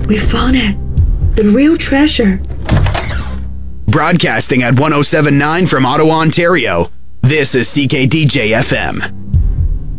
We found it. The real treasure. Broadcasting at 107.9 from Ottawa, Ontario, this is CKDJ FM.